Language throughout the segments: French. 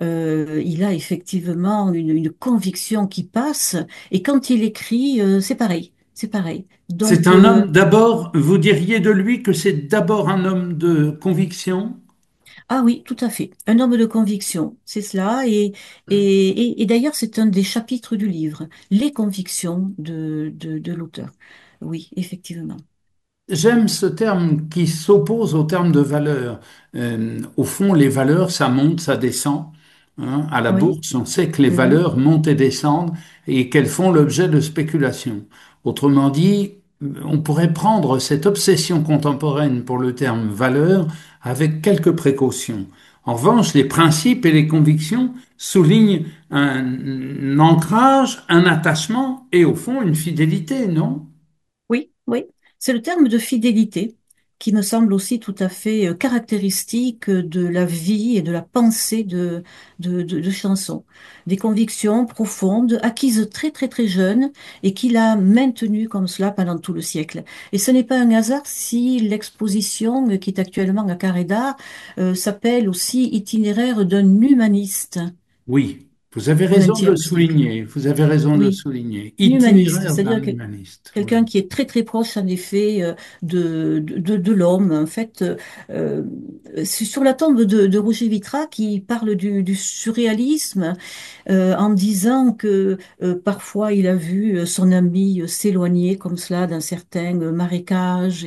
il a effectivement une conviction qui passe, et quand il écrit, c'est pareil, c'est pareil. C'est Donc, un homme, d'abord, vous diriez de lui que c'est d'abord un homme de conviction? ah oui, tout à fait, un homme de conviction, c'est cela, et d'ailleurs, c'est un des chapitres du livre, les convictions de l'auteur. Oui, effectivement. J'aime ce terme qui s'oppose au terme de valeur. Au fond, les valeurs, ça monte, ça descend. Hein. À la Oui. bourse, on sait que les Mhm. valeurs montent et descendent et qu'elles font l'objet de spéculations. Autrement dit, on pourrait prendre cette obsession contemporaine pour le terme valeur avec quelques précautions. En revanche, les principes et les convictions soulignent un ancrage, un attachement et au fond une fidélité, non? Oui, oui. C'est le terme de fidélité qui me semble aussi tout à fait caractéristique de la vie et de la pensée de Chanson. Des convictions profondes, acquises très très très jeune et qu'il a maintenues comme cela pendant tout le siècle. Et ce n'est pas un hasard si l'exposition qui est actuellement à Carré d'Art s'appelle aussi Itinéraire d'un humaniste Oui, vous avez au raison de le XXe siècle. souligner. Vous avez raison de le Oui, souligner. humaniste, Itinéraire d'un c'est-à-dire humaniste. quelqu'un Oui. qui est très très proche en effet de l'homme. En fait, c'est sur la tombe de Roger Vitrat qui parle du surréalisme en disant que parfois il a vu son ami s'éloigner comme cela d'un certain marécage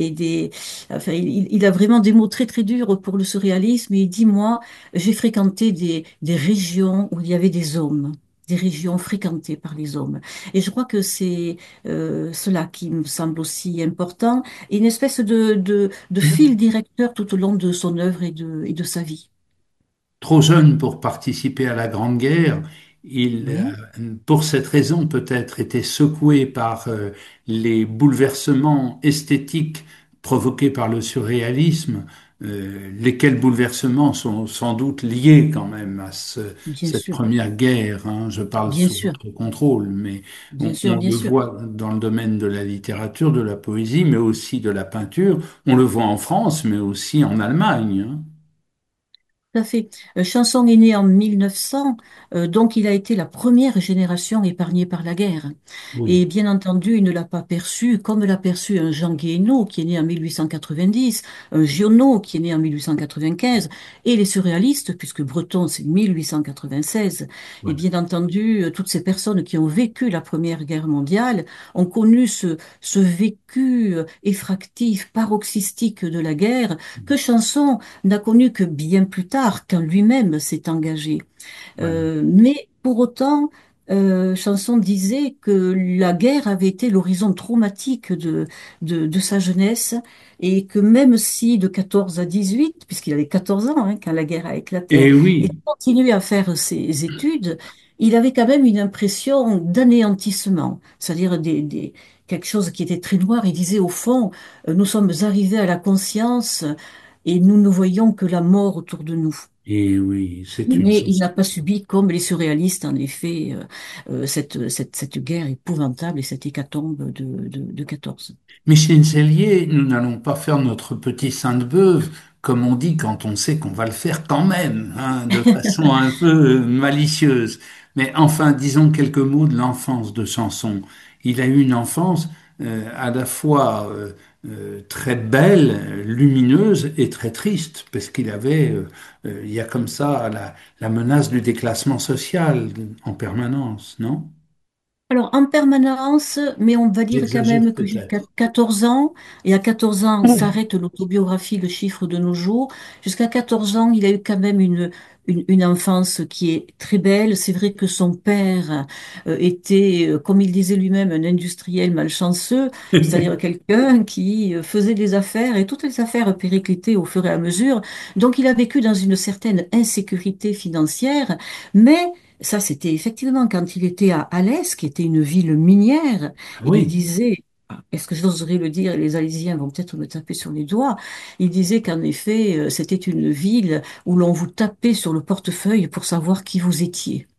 enfin, il a vraiment des mots très très durs pour le surréalisme et il dit, moi, j'ai fréquenté des régions où il y avait des hommes. Des régions fréquentées par les hommes. Et je crois que c'est cela qui me semble aussi important, et une espèce de fil directeur tout au long de son œuvre et de sa vie. Trop jeune pour participer à la Grande Guerre, il, Oui, pour cette raison peut-être, était secoué par les bouleversements esthétiques provoqués par le surréalisme, lesquels bouleversements sont sans doute liés quand même à bien cette sûr, première guerre. Hein. Je parle bien sous sûr, votre contrôle, mais bien sûr, on bien le sûr. voit dans le domaine de la littérature, de la poésie, mais aussi de la peinture. On le voit en France, mais aussi en Allemagne. Hein. Tout à fait. Chanson est né en 1900, donc il a été la première génération épargnée par la guerre. Et Oui. bien entendu, il ne l'a pas perçu comme l'a perçu un Jean Guéhenno qui est né en 1890, un Giono qui est né en 1895, et les surréalistes, puisque Breton c'est 1896. Et Voilà. bien entendu, toutes ces personnes qui ont vécu la Première Guerre mondiale ont connu ce vécu effractif, paroxystique de la guerre que Chanson n'a connu que bien plus tard, quand lui-même s'est engagé. Voilà. Mais pour autant, Chanson disait que la guerre avait été l'horizon traumatique de sa jeunesse et que même si de 14 à 18, puisqu'il avait 14 ans quand la guerre a éclaté, Et et oui, continué à faire ses études, il avait quand même une impression d'anéantissement, c'est-à-dire quelque chose qui était très noir. Il disait au fond, nous sommes arrivés à la conscience et nous ne voyons que la mort autour de nous. et oui, c'est une Mais il chose. n'a pas subi, comme les surréalistes, en effet, cette guerre épouvantable et cette hécatombe de 14. Micheline Cellier, nous n'allons pas faire notre petit Sainte-Beuve, comme on dit quand on sait qu'on va le faire quand même, hein, de façon un peu malicieuse. Mais enfin, disons quelques mots de l'enfance de Samson. Il a eu une enfance à la fois très belle, lumineuse et très triste, parce qu'il avait, il y a comme ça la menace du déclassement social en permanence, non? Alors, en permanence, mais on va dire quand J'exagère même que jusqu'à peut-être. 14 ans, et à 14 ans s'arrête l'autobiographie, le chiffre de nos jours, jusqu'à 14 ans, il a eu quand même une enfance qui est très belle. C'est vrai que son père était, comme il disait lui-même, un industriel malchanceux, c'est-à-dire quelqu'un qui faisait des affaires et toutes les affaires périclitaient au fur et à mesure. Donc, il a vécu dans une certaine insécurité financière, mais ça, c'était effectivement quand il était à Alès, qui était une ville minière. Ah Il oui. disait, est-ce que j'oserais le dire, et les Alésiens vont peut-être me taper sur les doigts, il disait qu'en effet, c'était une ville où l'on vous tapait sur le portefeuille pour savoir qui vous étiez.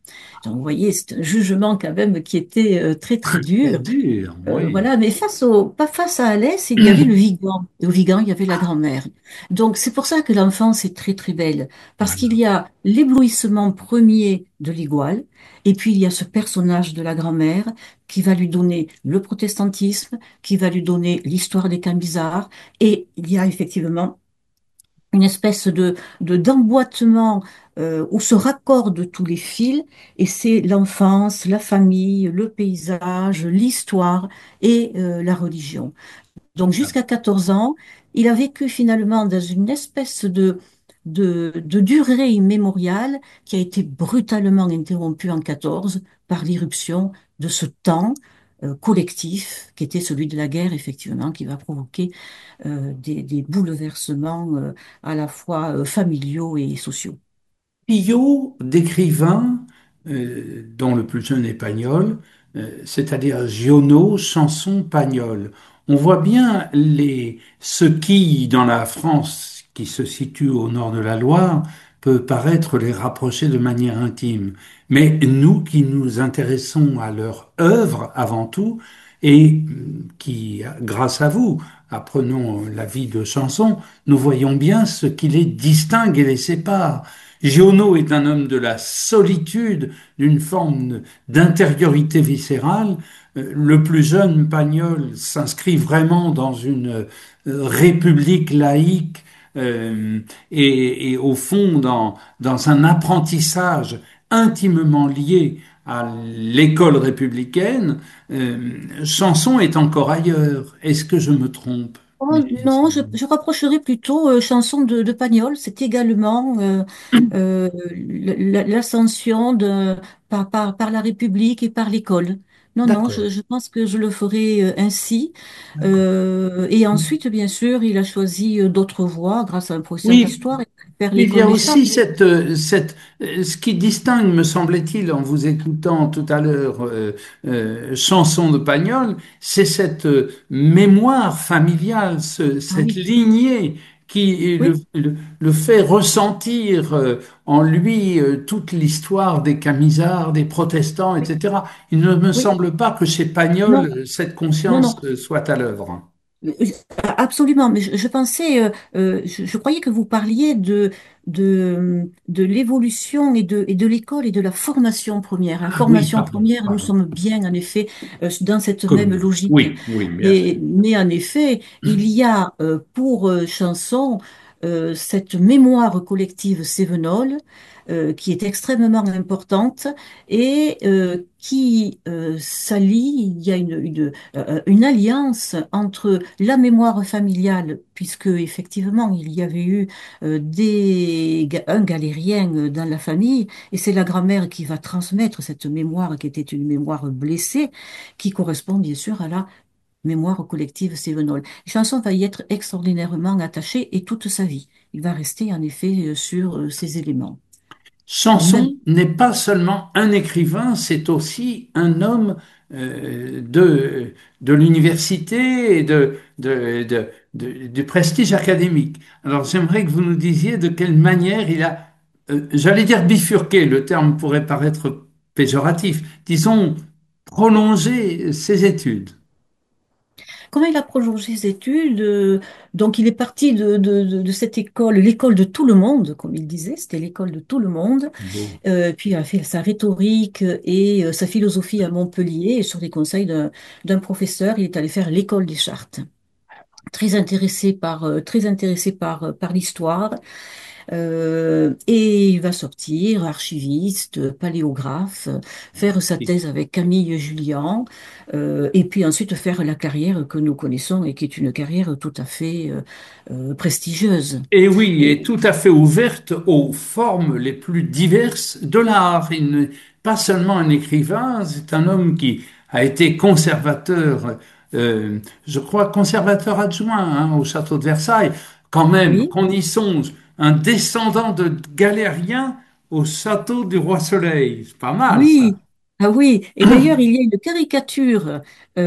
Donc, vous voyez, c'est un jugement quand même qui était très, très Très dur. dur, oui. Voilà, mais pas face à Alès, il y avait le Vigan. Et au Vigan, il y avait la grand-mère. Donc, c'est pour ça que l'enfance est très, très belle. Parce qu'il Voilà. y a l'éblouissement premier de l'Iguale, et puis il y a ce personnage de la grand-mère qui va lui donner le protestantisme, qui va lui donner l'histoire des Camisards, et il y a effectivement une espèce d'emboîtement où se raccordent tous les fils, et c'est l'enfance, la famille, le paysage, l'histoire et la religion. Donc jusqu'à 14 ans, il a vécu finalement dans une espèce de durée immémoriale qui a été brutalement interrompue en 14 par l'irruption de ce temps collectif qui était celui de la guerre, effectivement, qui va provoquer des bouleversements à la fois familiaux et sociaux. Trio d'écrivains, dont le plus jeune est Pagnol, c'est-à-dire Giono, Sanson, Pagnol. On voit bien ce qui, dans la France qui se situe au nord de la Loire, peut paraître les rapprocher de manière intime. Mais nous qui nous intéressons à leur œuvre avant tout, et qui, grâce à vous, apprenons la vie de Sanson, nous voyons bien ce qui les distingue et les sépare. Giono est un homme de la solitude, d'une forme d'intériorité viscérale. Le plus jeune, Pagnol, s'inscrit vraiment dans une république laïque et au fond dans un apprentissage intimement lié à l'école républicaine. Sanson est encore ailleurs. Est-ce que je me trompe, Oh, non, Mélissa? je rapprocherais plutôt chanson de Pagnol. C'est également l'ascension par la République et par l'école. Non, non, D'accord, je pense que je le ferai ainsi. d'accord. Et ensuite, bien sûr, il a choisi d'autres voies grâce à un professeur Oui, d'histoire vers il y l'école a des Chartes. aussi ce qui distingue, me semblait-il, en vous écoutant tout à l'heure, chanson de Pagnol, c'est cette mémoire familiale, Ah cette oui, lignée qui oui, le fait ressentir en lui toute l'histoire des Camisards, des protestants, oui, etc. Il ne me oui. semble pas que chez Non, Pagnol, cette non, conscience non. soit à l'œuvre. Euh, Absolument, mais je pensais, je croyais que vous parliez de l'évolution et de l'école et de la formation première. La Ah oui, formation pardon, première, nous pardon. sommes bien, en effet, dans cette même Commune. logique. Oui, oui, bien sûr. Mais en effet, il y a pour Chanson cette mémoire collective cévenole qui est extrêmement importante et qui s'allie, il y a une alliance entre la mémoire familiale, puisque effectivement il y avait eu un galérien dans la famille, et c'est la grand-mère qui va transmettre cette mémoire qui était une mémoire blessée, qui correspond bien sûr à la mémoire collective cévenole. Chanson va y être extraordinairement attaché et toute sa vie. Il va rester en effet sur ces éléments. Même, Samson n'est pas seulement un écrivain, c'est aussi un homme de l'université et du prestige académique. Alors j'aimerais que vous nous disiez de quelle manière il a, j'allais dire bifurqué, le terme pourrait paraître péjoratif, disons prolongé ses études. comment il a prolongé ses études? Donc, il est parti de cette école, l'école de tout le monde, comme il disait, c'était l'école de tout le monde. Beau. Puis, il a fait sa rhétorique et sa philosophie à Montpellier. Et sur les conseils d'un professeur, il est allé faire l'école des Chartes. Très intéressé par l'histoire. Et il va sortir archiviste, paléographe, faire sa thèse avec Camille Jullian, et puis ensuite faire la carrière que nous connaissons et qui est une carrière tout à fait prestigieuse. Et oui, Et est tout à fait ouverte aux formes les plus diverses de l'art. Il n'est pas seulement un écrivain, c'est un homme qui a été conservateur, je crois conservateur adjoint hein, au château de Versailles. Quand même, oui, qu'on y songe, un descendant de galérien au château du Roi Soleil. C'est pas mal ça. oui, Ah oui, et d'ailleurs, il y a une caricature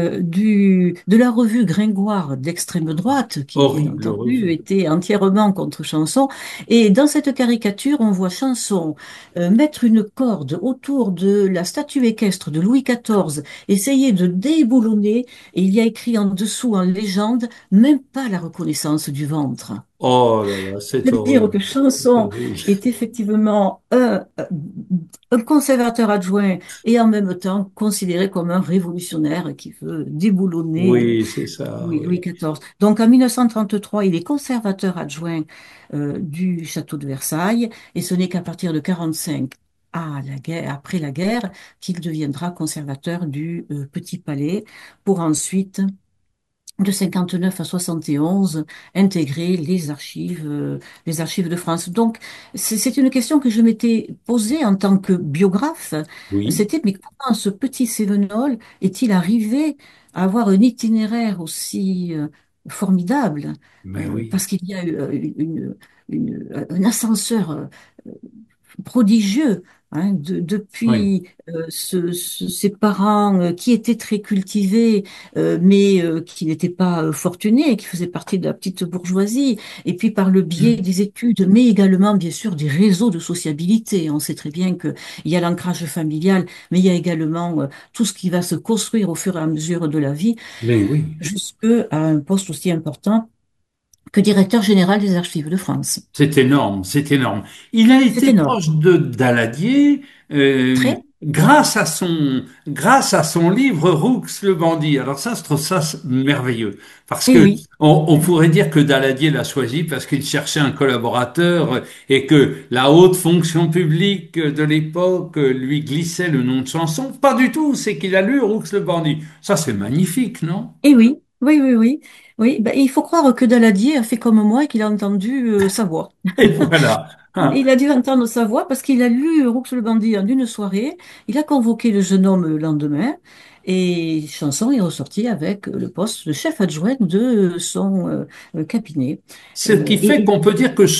de la revue Gringoire d'extrême droite, qui bien Horrible entendu revue. était entièrement contre Chanson. Et dans cette caricature, on voit Chanson mettre une corde autour de la statue équestre de Louis XIV, essayer de déboulonner, et il y a écrit en dessous, en légende, même pas la reconnaissance du ventre. Oh là là, cette C'est-à-dire horreur. que C'est Chanson horrible. est effectivement un conservateur adjoint et en même temps considéré comme un révolutionnaire qui veut déboulonner Oui, c'est ça, Louis oui. XIV. Donc en 1933, il est conservateur adjoint du château de Versailles et ce n'est qu'à partir de 45 à la guerre, après la guerre qu'il deviendra conservateur du Petit Palais pour ensuite de 59 à 71, intégrer les archives de France. Donc, c'est une question que je m'étais posée en tant que biographe. Oui, C'était, mais comment ce petit Cévenol est-il arrivé à avoir un itinéraire aussi formidable? mais oui. Parce qu'il y a eu un ascenseur prodigieux. Hein, Oui. depuis ses parents qui étaient très cultivés, mais qui n'étaient pas fortunés, qui faisaient partie de la petite bourgeoisie, et puis par le biais des études, mais également bien sûr des réseaux de sociabilité. On sait très bien qu'il y a l'ancrage familial, mais il y a également tout ce qui va se construire au fur et à mesure de la vie, Mais oui. jusqu'à un poste aussi important que directeur général des Archives de France. C'est énorme, c'est énorme. Il a C'est été énorme. proche de Daladier Très. grâce à son livre Roux le bandit. Alors ça, je trouve ça merveilleux. Parce Eh que oui. on pourrait dire que Daladier l'a choisi parce qu'il cherchait un collaborateur et que la haute fonction publique de l'époque lui glissait le nom de Chanson. Pas du tout, c'est qu'il a lu Roux le bandit. Ça, c'est magnifique, non? Et oui, oui, oui, oui. Oui, ben, il faut croire que Daladier a fait comme moi et qu'il a entendu sa voix. Et voilà. Ah, Il a dû entendre sa voix parce qu'il a lu Roux le bandit en une soirée. Il a convoqué le jeune homme le lendemain et Chanson est ressorti avec le poste de chef adjoint de son cabinet. ce qui fait Et qu'on peut dire que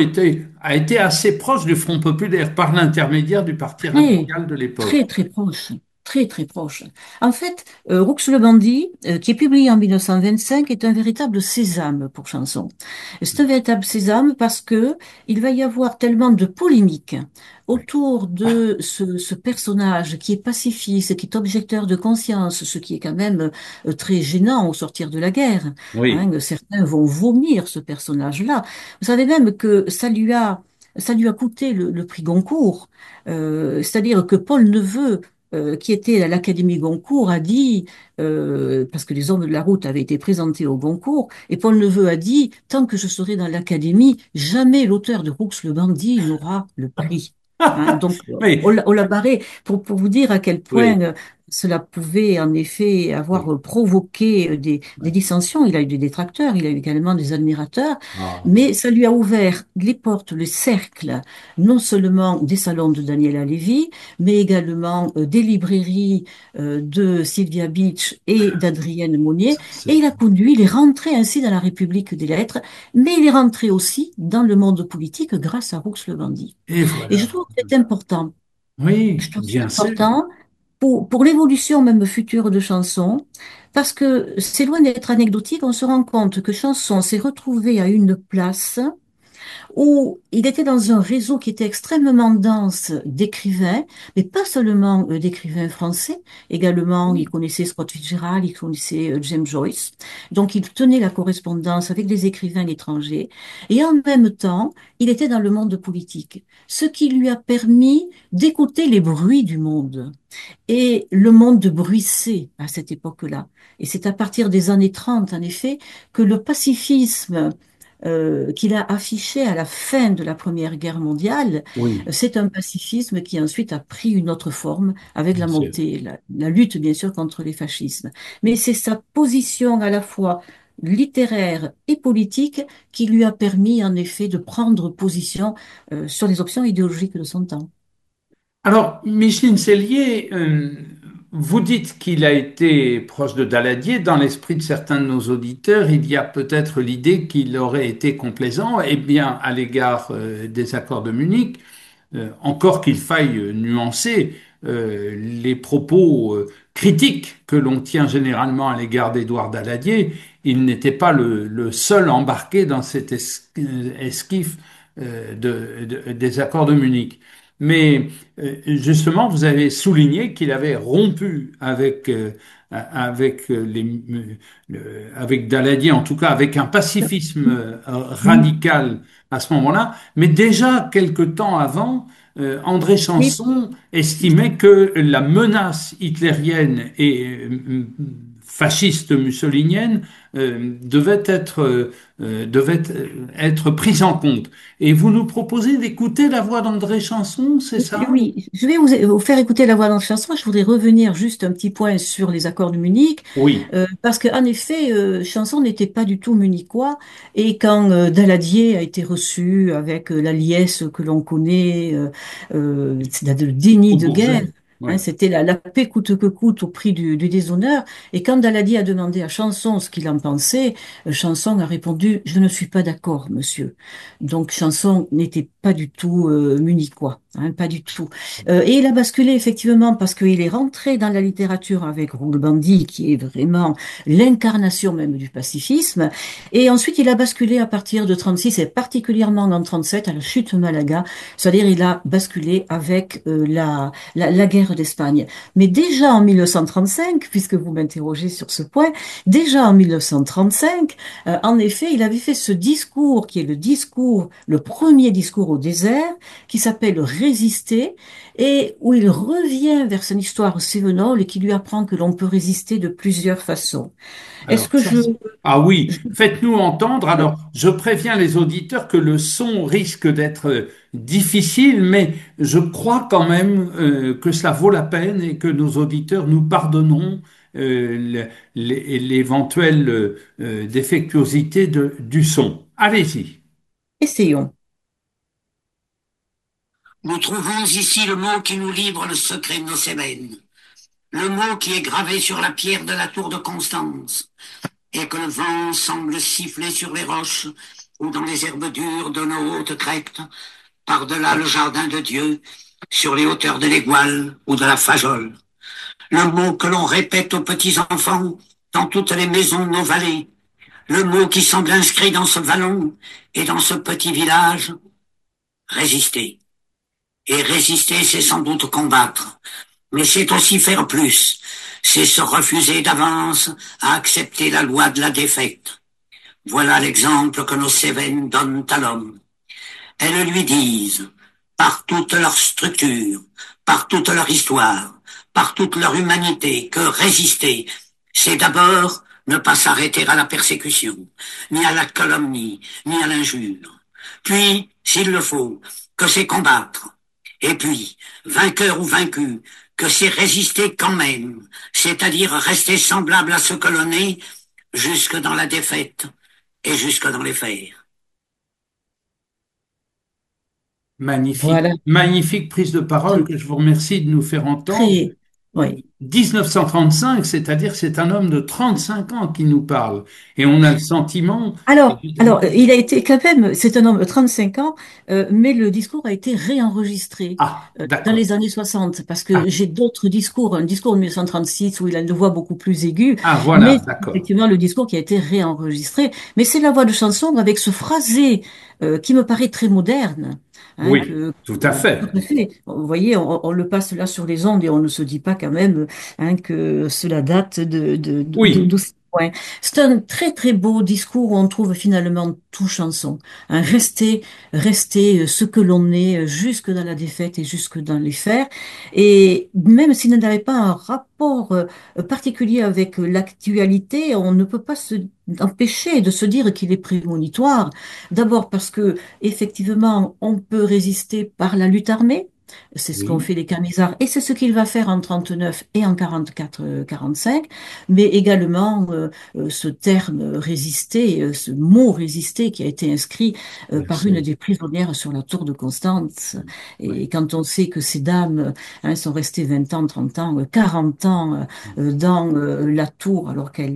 a été assez proche du Front populaire par l'intermédiaire du Parti très, radical de l'époque. très, très proche. Très, très proche. En fait, Roux le bandit, qui est publié en 1925, est un véritable sésame pour Chanson. C'est un véritable sésame parce que il va y avoir tellement de polémiques Oui, autour de ce personnage qui est pacifiste, qui est objecteur de conscience, ce qui est quand même très gênant au sortir de la guerre. oui. Hein. Certains vont vomir ce personnage-là. Vous savez même que ça lui a coûté le prix Goncourt. C'est-à-dire que Paul Neveu, qui était à l'Académie Goncourt, a dit, parce que les hommes de la route avaient été présentés au Goncourt, et Paul Neveu a dit, tant que je serai dans l'Académie, jamais l'auteur de Roux le bandit n'aura le prix. Hein, donc, Oui, on l'a barré pour vous dire à quel point oui, cela pouvait en effet avoir oui. provoqué des Oui. dissensions. Il a eu des détracteurs, il a eu également des admirateurs, Ah, mais ça lui a ouvert les portes, le cercle, non seulement des salons de Daniela Lévy, mais également des librairies de Sylvia Beach et d'Adrienne Monnier. Et c'est- il a conduit, il est rentré ainsi dans la République des Lettres, mais il est rentré aussi dans le monde politique grâce à Roux le bandit. et Et je voilà. trouve que c'est important. Je Oui, trouve que c'est bien sûr. important pour l'évolution même future de Chanson, parce que c'est loin d'être anecdotique, on se rend compte que Chanson s'est retrouvé à une place où il était dans un réseau qui était extrêmement dense d'écrivains, mais pas seulement d'écrivains français, également il connaissait Scott Fitzgerald, il connaissait James Joyce, donc il tenait la correspondance avec des écrivains étrangers, et en même temps, il était dans le monde politique, ce qui lui a permis d'écouter les bruits du monde. Et le monde bruissait à cette époque-là. Et c'est à partir des années 30, en effet, que le pacifisme qu'il a affiché à la fin de la Première Guerre mondiale, Oui, c'est un pacifisme qui ensuite a pris une autre forme avec bien la sûr. montée, la lutte bien sûr contre les fascismes. Mais c'est sa position à la fois littéraire et politique qui lui a permis en effet de prendre position sur les options idéologiques de son temps. Alors, Micheline Cellier, vous dites qu'il a été proche de Daladier. Dans l'esprit de certains de nos auditeurs, il y a peut-être l'idée qu'il aurait été complaisant, eh bien, à l'égard des accords de Munich, encore qu'il faille nuancer. les propos critiques que l'on tient généralement à l'égard d'Édouard Daladier, il n'était pas le seul embarqué dans cette esquif des accords de Munich. Mais justement, vous avez souligné qu'il avait rompu avec Daladier, en tout cas avec un pacifisme radical à ce moment-là. Mais déjà quelque temps avant, André Oui, Chanson estimait que la menace hitlérienne et fasciste mussolinienne devait être prise en compte. Et vous nous proposez d'écouter la voix d'André Chanson, c'est ça? oui, je vais vous faire écouter la voix dans la chanson. Je voudrais revenir juste un petit point sur les accords de Munich, Oui, parce qu'en effet, Chanson n'était pas du tout munichois. Et quand Daladier a été reçu avec la liesse que l'on connaît, c'est le déni au de guerre, Bourget. Oui. hein, c'était la paix coûte que coûte au prix du déshonneur. Et quand Daladier a demandé à Chanson ce qu'il en pensait, Chanson a répondu, je ne suis pas d'accord, monsieur. Donc Chanson n'était pas du tout munichois, hein, pas du tout. Et il a basculé effectivement parce qu'il est rentré dans la littérature avec Roulebandy, qui est vraiment l'incarnation même du pacifisme. Et ensuite, il a basculé à partir de 36 et particulièrement en 37 à la chute de Malaga, c'est-à-dire il a basculé avec la guerre d'Espagne. Mais déjà en 1935, puisque vous m'interrogez sur ce point, déjà en 1935, en effet, il avait fait ce discours qui est le discours, le premier discours au désert, qui s'appelle Résister, et où il revient vers son histoire sévenole et qui lui apprend que l'on peut résister de plusieurs façons. Est-ce Alors, que ça, ah oui, faites-nous entendre. Alors, je préviens les auditeurs que le son risque d'être difficile, mais je crois quand même que cela vaut la peine et que nos auditeurs nous pardonneront l'éventuelle défectuosité du son. Allez-y. essayons. Nous trouvons ici le mot qui nous livre le secret de nos Cévennes, le mot qui est gravé sur la pierre de la tour de Constance, et que le vent semble siffler sur les roches ou dans les herbes dures de nos hautes crêtes, par-delà le jardin de Dieu, sur les hauteurs de l'Égual ou de la Fajole. Le mot que l'on répète aux petits enfants dans toutes les maisons de nos vallées, le mot qui semble inscrit dans ce vallon et dans ce petit village, résister. Et résister, c'est sans doute combattre. Mais c'est aussi faire plus. C'est se refuser d'avance à accepter la loi de la défaite. Voilà l'exemple que nos Cévennes donnent à l'homme. Elles lui disent, par toute leur structure, par toute leur histoire, par toute leur humanité, que résister, c'est d'abord ne pas s'arrêter à la persécution, ni à la calomnie, ni à l'injure. Puis, s'il le faut, que c'est combattre. Et puis, vainqueur ou vaincu, que c'est résister quand même, c'est-à-dire rester semblable à ce que l'on est, jusque dans la défaite et jusque dans les fers. Magnifique, Voilà, magnifique prise de parole c'est que je vous remercie de nous faire entendre. très, oui. 1935, c'est-à-dire que c'est un homme de 35 ans qui nous parle. Et on a le sentiment, Alors, il a été quand même, c'est un homme de 35 ans, mais le discours a été réenregistré ah, dans d'accord. les années 60, parce Ah, que j'ai d'autres discours, un discours de 1936 où il a une voix beaucoup plus aiguë, ah, voilà, mais c'est d'accord. effectivement le discours qui a été réenregistré. Mais c'est la voix de chanson avec ce phrasé qui me paraît très moderne, hein, Oui, tout à tout fait. à fait. Vous voyez, on le passe là sur les ondes et on ne se dit pas quand même que cela date Oui, d'aussi loin. C'est un très très beau discours où on trouve finalement tout chanson. Hein, rester ce que l'on est jusque dans la défaite et jusque dans les fers. Et même s'il n'avait pas un rapport particulier avec l'actualité, on ne peut pas se empêcher de se dire qu'il est prémonitoire. D'abord parce que effectivement, on peut résister par la lutte armée. C'est ce qu'ont oui, fait les Camisards et c'est ce qu'il va faire en 39 et en 44-45, mais également ce terme résister, ce mot résister qui a été inscrit bien par une sûr. des prisonnières sur la tour de Constance. Oui, Et quand on sait que ces dames sont restées 20 ans, 30 ans, 40 ans dans la tour, alors qu'elles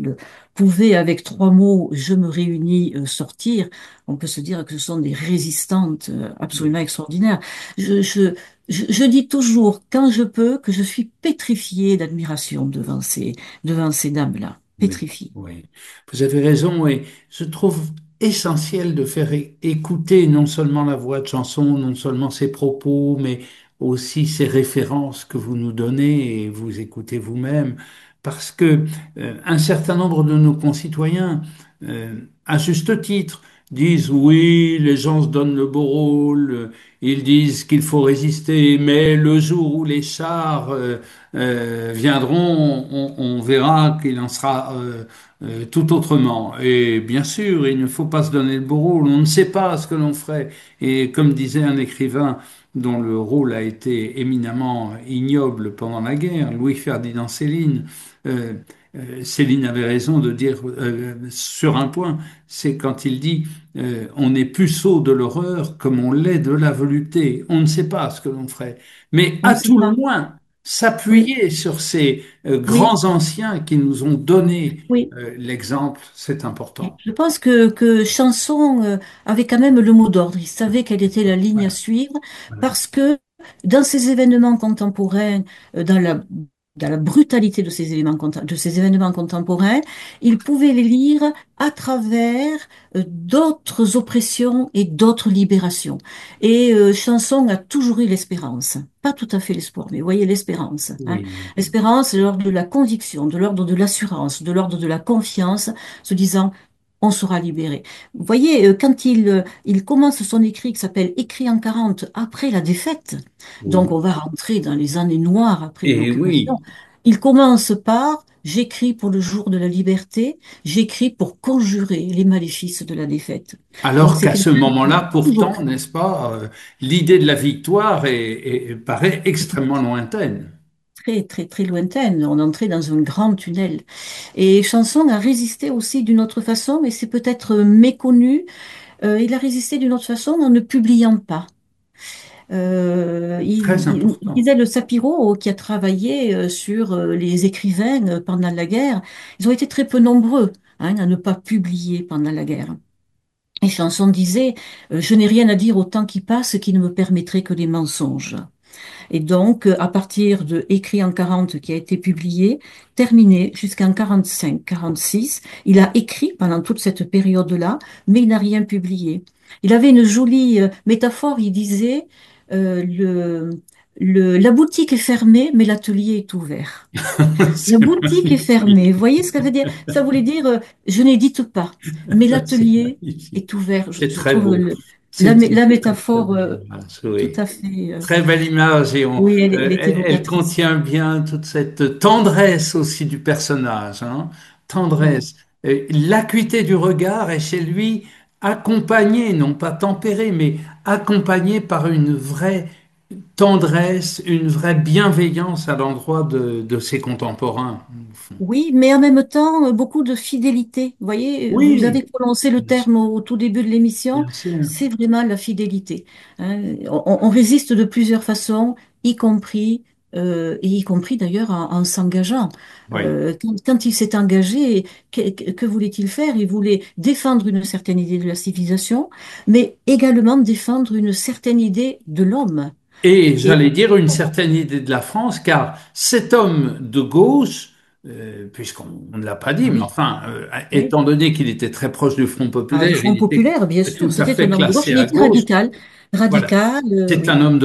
pouvait, avec trois mots, je me réunis, sortir, on peut se dire que ce sont des résistantes absolument extraordinaires. Je, je, je dis toujours, quand je peux, que je suis pétrifiée d'admiration devant ces dames-là. Oui, Pétrifiée. oui. Vous avez raison et je trouve essentiel de faire écouter non seulement la voix de chanson, non seulement ses propos, mais aussi ses références que vous nous donnez et vous écoutez vous-même, parce que un certain nombre de nos concitoyens, à juste titre, disent oui, les gens se donnent le beau rôle, ils disent qu'il faut résister, mais le jour où les chars viendront, on verra qu'il en sera tout autrement. Et bien sûr, il ne faut pas se donner le beau rôle. On ne sait pas ce que l'on ferait. Et comme disait un écrivain dont le rôle a été éminemment ignoble pendant la guerre, Louis-Ferdinand Céline, euh, Céline avait raison de dire sur un point, c'est quand il dit on est puceau de l'horreur comme on l'est de la volupté. On ne sait pas ce que l'on ferait. Mais On ne à sait tout le pas. moins, Oui, s'appuyer sur ces oui, grands anciens qui nous ont donné oui. l'exemple, c'est important. Je pense que Chanson avait quand même le mot d'ordre. Il savait quelle était la ligne à Voilà, suivre voilà. parce que dans ces événements contemporains, dans la brutalité de ces de ces événements contemporains, il pouvait les lire à travers d'autres oppressions et d'autres libérations. Et Chanson a toujours eu l'espérance. Pas tout à fait l'espoir, mais vous voyez l'espérance. Hein. Oui, oui. L'espérance de l'ordre de la conviction, de l'ordre de l'assurance, de l'ordre de la confiance, se disant on sera libéré. Vous voyez, quand il commence son écrit qui s'appelle Écrit en 40 après la défaite, donc Oui. on va rentrer dans les années noires après Et l'occupation, oui, il commence par J'écris pour le jour de la liberté, j'écris pour conjurer les maléfices de la défaite. Donc alors c'est qu'à ce quelqu'un qui moment-là, a toujours pourtant, n'est-ce pas, l'idée de la victoire paraît extrêmement lointaine. très, très, très lointaine. On entrait dans un grand tunnel. Et Chanson a résisté aussi d'une autre façon, mais c'est peut-être méconnu. Il a résisté d'une autre façon en ne publiant pas. Très Il important. disait le Sapiro qui a travaillé sur les écrivains pendant la guerre. Ils ont été très peu nombreux à ne pas publier pendant la guerre. Et Chanson disait, je n'ai rien à dire au temps qui passe qui ne me permettrait que des mensonges. Et donc, à partir de Écrit en 40 qui a été publié, terminé jusqu'en 45, 46, il a écrit pendant toute cette période-là, mais il n'a rien publié. Il avait une jolie métaphore, il disait, euh, le, la boutique est fermée, mais l'atelier est ouvert. La C'est boutique est fermée. Vous magnifique. voyez ce que ça veut dire? Ça voulait dire, je n'édite pas, mais C'est l'atelier magnifique. est ouvert. C'est Je très trouve beau. C'est une la très, très métaphore belle image, tout oui. à fait. Très belle image et Oui, elle est elle évocatrice. contient bien toute cette tendresse aussi du personnage, hein. Oui, Tendresse. L'acuité du regard est chez lui accompagnée, non pas tempérée, mais accompagnée par une vraie tendresse, une vraie bienveillance à l'endroit de ses contemporains, au fond. oui, mais en même temps, beaucoup de fidélité. Vous voyez, vous avez Oui, prononcé le bien sûr. terme au tout début de l'émission, Bien sûr. c'est vraiment la fidélité. Hein. On résiste de plusieurs façons, y compris, et y compris d'ailleurs en s'engageant. Oui. Quand il s'est engagé, que voulait-il faire? Il voulait défendre une certaine idée de la civilisation, mais également défendre une certaine idée de l'homme. Et Et j'allais dire une certaine idée de la France, car cet homme de gauche, puisqu'on ne l'a pas dit, mais oui, enfin, oui. étant donné qu'il était très proche du Front Ah, le populaire, Front il était populaire, bien tout sûr, à c'était fait un homme de gauche, classé il à était gauche. radical, Voilà. radical, C'est un oui. homme de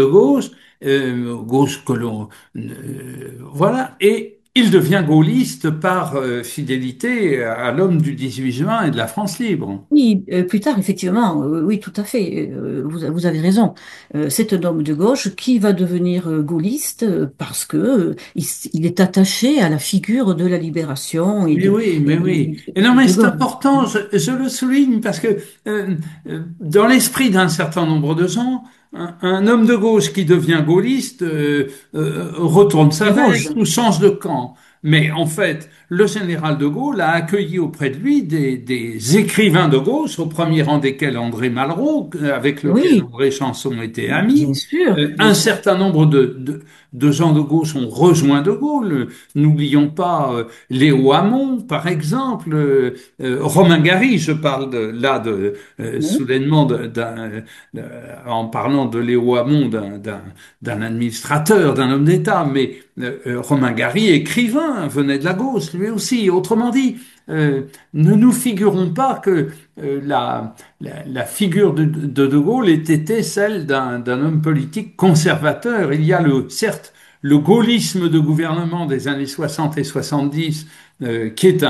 gauche que l'on, voilà, et il devient gaulliste par fidélité à l'homme du 18 juin et de la France libre. Oui, plus tard, effectivement, oui, tout à fait, vous avez raison. C'est un homme de gauche qui va devenir gaulliste parce que il est attaché à la figure de la libération Mais oui. Et non, et mais de c'est Gaulle. important, je le souligne, parce que dans l'esprit d'un certain nombre de gens, un homme de gauche qui devient gaulliste retourne sa Déroge. veste ou change de camp. Mais en fait, le général de Gaulle a accueilli auprès de lui des écrivains de gauche, au premier rang desquels André Malraux, avec lequel Oui, André Chanson était ami. bien sûr, bien Un sûr. certain nombre de gens de gauche ont rejoint de Gaulle. N'oublions pas Léo Hamon, par exemple, Romain Gary, je parle Oui, soudainement en parlant de Léo Hamon, d'un administrateur, d'un homme d'État, mais Romain Gary, écrivain, venait de la gauche, lui aussi. Autrement dit, euh, ne nous figurons pas que la figure de Gaulle ait été celle d'un homme politique conservateur. Il y a certes le gaullisme de gouvernement des années 60 et 70, qui est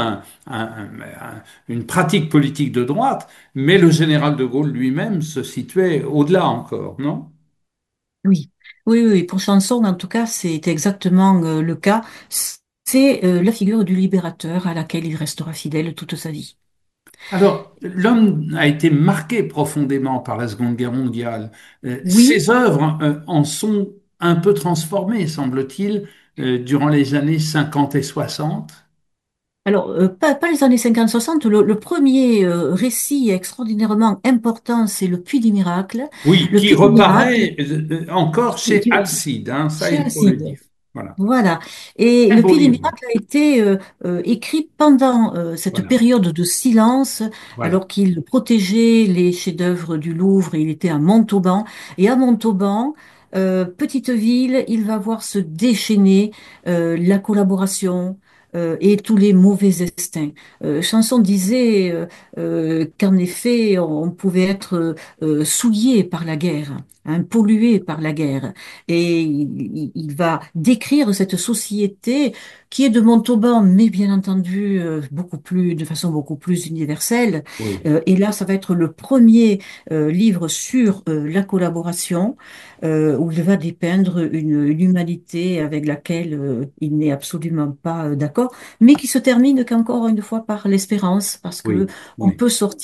une pratique politique de droite, mais le général de Gaulle lui-même se situait au-delà encore, non? oui, oui, oui. Pour Chanson, en tout cas, c'est exactement le cas. C'est la figure du libérateur à laquelle il restera fidèle toute sa vie. Alors, l'homme a été marqué profondément par la Seconde Guerre mondiale. Oui. Ses œuvres en sont un peu transformées, semble-t-il, durant les années 50 et 60. Alors, pas les années 50-60, le premier récit extraordinairement important, c'est Le Puits des Miracles. Oui, Le qui Puits des Miracles, reparaît encore qui, chez qui- Alcide, hein, ça chez il faut le Alcide. dire. Voilà. Voilà. Et Très Le beau Puits des livre. Miracles a été écrit pendant cette Voilà. période de silence, Voilà. alors qu'il protégeait les chefs-d'œuvre du Louvre. Il était à Montauban. Et à Montauban, petite ville, il va voir se déchaîner la collaboration. Et tous les mauvais instincts. Chanson disait qu'en effet, on pouvait être souillé par la guerre, hein, pollué par la guerre. Et il va décrire cette société qui est de Montauban, mais bien entendu de façon beaucoup plus universelle. Oui. Et là, ça va être le premier livre sur la collaboration, où il va dépeindre une humanité avec laquelle il n'est absolument pas d'accord, mais qui se termine qu'encore une fois par l'espérance, parce que Oui. Oui.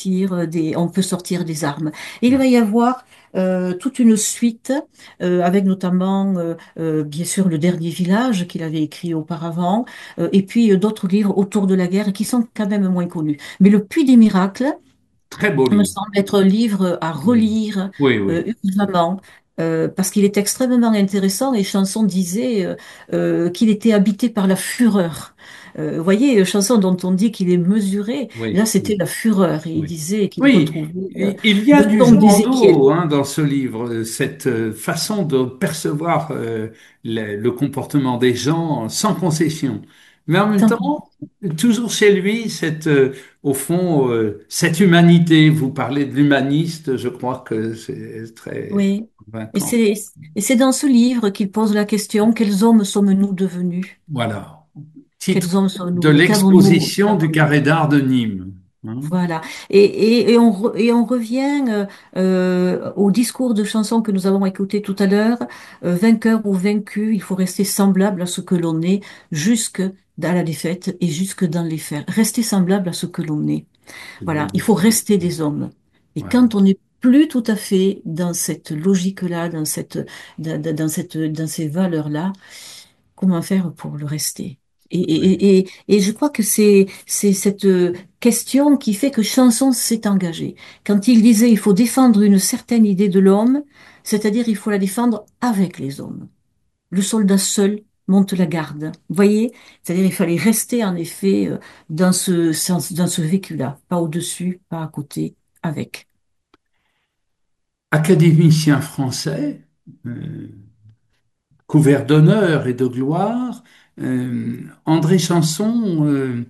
on peut sortir des armes. Et il Ouais. va y avoir toute une suite avec notamment, bien sûr, Le Dernier Village qu'il avait écrit auparavant, et puis d'autres livres autour de la guerre qui sont quand même moins connus. Mais Le Puits des Miracles Très beau me livre. semble être un livre à Oui. relire Oui, oui. urgemment. Parce qu'il est extrêmement intéressant et Chanson disait qu'il était habité par la fureur. Vous voyez, Chanson dont on dit qu'il est mesuré, là Oui. c'était la fureur et il Oui. disait qu'il Oui, retrouvait il y a le du ton Jean d'Ézéchiel. d'eau hein, dans ce livre, cette façon de percevoir le comportement des gens sans concession. Mais en même Tant temps, toujours chez lui, au fond, cette humanité, vous parlez de l'humaniste, je crois que c'est très Oui. Et convaincant. c'est dans ce livre qu'il pose la question, quels hommes sommes-nous devenus? Voilà. Quels Titre hommes de sommes-nous? l'exposition du Qu'avons-nous? Carré d'art de Nîmes. Hein. Voilà. Et on revient au discours de chanson que nous avons écouté tout à l'heure. Vainqueur ou vaincu, il faut rester semblable à ce que l'on est jusque dans la défaite et jusque dans les faits. Rester semblable à ce que l'on est. C'est Voilà. Il beau. faut rester des hommes. Et Voilà. quand on n'est plus tout à fait dans cette logique-là, dans ces valeurs-là, comment faire pour le rester? Oui. Et je crois que c'est cette question qui fait que Chanson s'est engagé. Quand il disait il faut défendre une certaine idée de l'homme, c'est-à-dire il faut la défendre avec les hommes. Le soldat seul monte la garde. Vous voyez? C'est-à-dire il fallait rester en effet dans ce sens, dans ce vécu-là, pas au-dessus, pas à côté, avec. Académicien français, euh, couvert d'honneur et de gloire, André Chanson,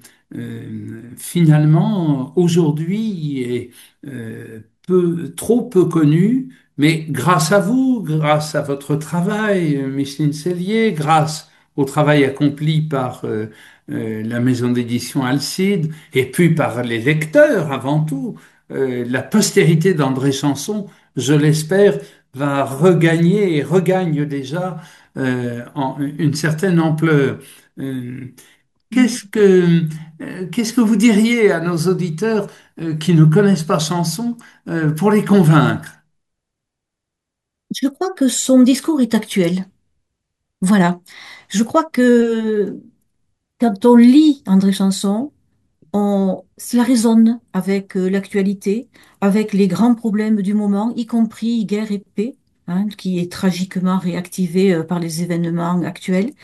finalement, aujourd'hui, est trop peu connu, mais grâce à vous, grâce à votre travail, Micheline Sellier, grâce au travail accompli par la maison d'édition Alcide, et puis par les lecteurs avant tout, la postérité d'André Chanson, je l'espère, va regagner et regagne déjà une certaine ampleur. Euh, qu'est-ce que, qu'est-ce que vous diriez à nos auditeurs qui ne connaissent pas Chanson pour les convaincre? Je crois que son discours est actuel. Voilà. Je crois que quand on lit André Chanson, cela résonne avec l'actualité, avec les grands problèmes du moment, y compris guerre et paix, hein, qui est tragiquement réactivé par les événements actuels.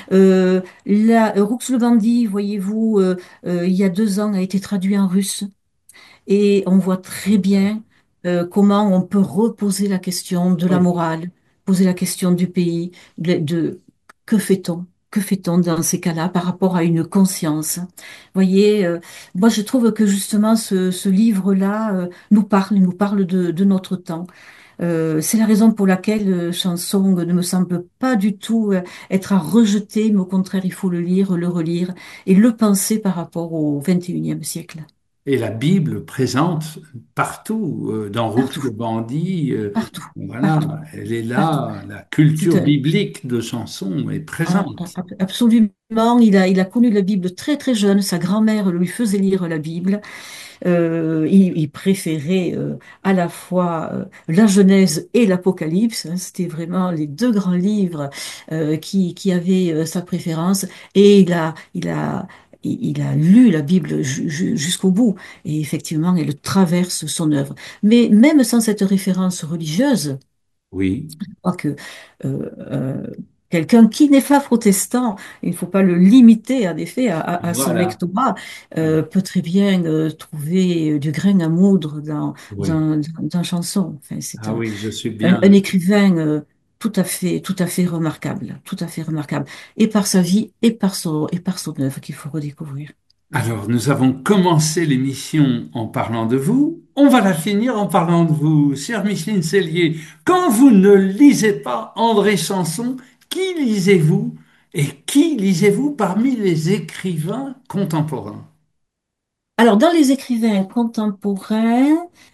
Roux le bandit, voyez-vous, il y a 2 ans, a été traduit en russe. Et on voit très bien comment on peut reposer la question de la Oui. morale, poser la question du pays, que fait-on? Que fait-on dans ces cas-là par rapport à une conscience? Vous voyez, moi je trouve que justement ce livre-là il nous parle de notre temps. C'est la raison pour laquelle Chanson ne me semble pas du tout être à rejeter, mais au contraire, il faut le lire, le relire et le penser par rapport au XXIe siècle. Et la Bible présente partout, dans Roux Partout, le bandit, partout, partout, voilà, elle est partout. là, la C'est culture un- biblique de Samson est présente. Absolument, il a connu la Bible très très jeune. Sa grand-mère lui faisait lire la Bible. Il préférait à la fois la Genèse et l'Apocalypse, hein. C'était vraiment les 2 grands livres qui avaient sa préférence. Et il a lu la Bible jusqu'au bout. Et effectivement, elle traverse son œuvre. Mais même sans cette référence religieuse, Oui, je crois que euh, euh, quelqu'un qui n'est pas protestant, il ne faut pas le limiter en effet à son voilà. lectorat, Voilà. peut très bien trouver du grain à moudre Oui. dans Chanson. Enfin, c'est Ah oui, je suis un bien. écrivain tout à fait remarquable, tout à fait remarquable, et par sa vie et par son œuvre qu'il faut redécouvrir. Alors, nous avons commencé l'émission en parlant de vous. On va la finir en parlant de vous, chère Micheline Cellier. Quand vous ne lisez pas André Chanson, qui lisez-vous et qui lisez-vous parmi les écrivains contemporains? Alors, dans les écrivains contemporains,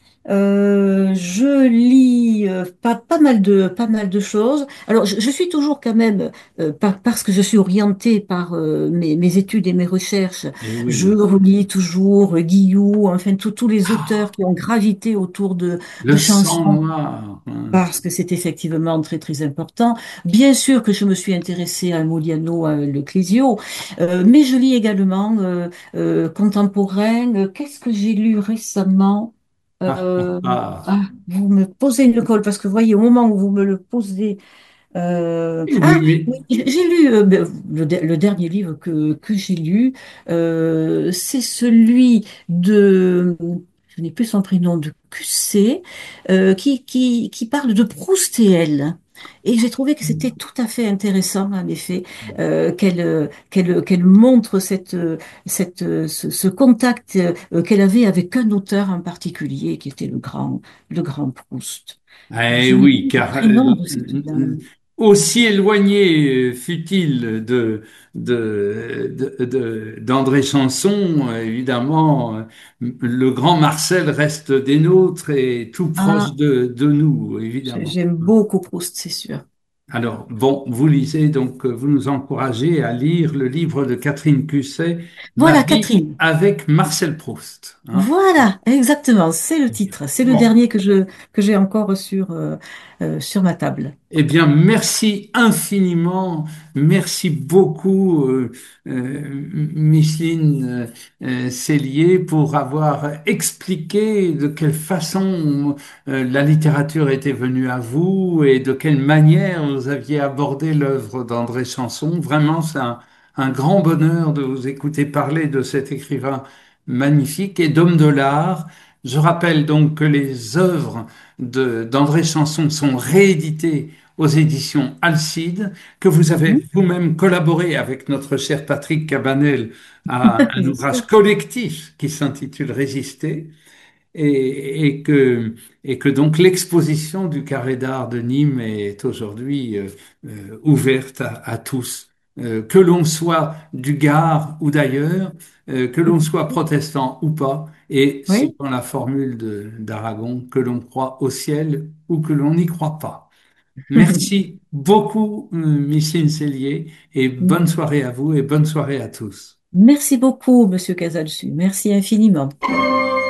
je lis pas mal de choses. Alors, je suis toujours quand même, parce que je suis orientée par mes études et mes recherches, Eh je oui. relis toujours Guillou, enfin tous les auteurs Ah, qui ont gravité autour le de sang chansons. noir, hein. Parce que c'est effectivement très très important. Bien sûr que je me suis intéressée à Modiano, à Le Clésio, mais je lis également contemporain. Qu'est-ce que j'ai lu récemment? Ah, ah, Euh, ah. ah, vous me posez une colle parce que voyez, au moment où vous me le posez, Oui, mais oui, j'ai lu le dernier livre que j'ai lu, c'est celui de, je n'ai plus son prénom, de QC, qui parle de Proust et elle. Et j'ai trouvé que c'était tout à fait intéressant, en effet, qu'elle montre ce contact qu'elle avait avec un auteur en particulier, qui était le grand Proust. eh Je n'ai oui, plus le car prénom de cette dame. aussi éloigné fut-il d'André Chanson, évidemment, le grand Marcel reste des nôtres et tout proche Ah, de nous, évidemment. j'aime beaucoup Proust, c'est sûr. Alors, bon, vous lisez, donc vous nous encouragez à lire le livre de Catherine Cusset, Ma Voilà, vie Catherine. avec Marcel Proust, hein. Voilà, exactement, c'est le titre. C'est le Bon. dernier que j'ai encore sur ma table. Eh bien, merci infiniment, merci beaucoup, Micheline Cellier, pour avoir expliqué de quelle façon la littérature était venue à vous et de quelle manière vous aviez abordé l'œuvre d'André Chanson. Vraiment, c'est un grand bonheur de vous écouter parler de cet écrivain magnifique et d'homme de l'art. Je rappelle donc que les œuvres d'André Chanson sont rééditées aux éditions Alcide, que vous avez Mhm. vous-même collaboré avec notre cher Patrick Cabanel à un Bien ouvrage sûr. collectif qui s'intitule Résister et, et que, et que donc l'exposition du Carré d'Art de Nîmes est aujourd'hui ouverte à tous. Que l'on soit du Gard ou d'ailleurs, que l'on soit protestant ou pas, et Oui. selon la formule d'Aragon, que l'on croit au ciel ou que l'on n'y croit pas. Merci beaucoup, Micheline Cellier, et bonne soirée à vous et bonne soirée à tous. Merci beaucoup, Monsieur Casalsu. Merci infiniment.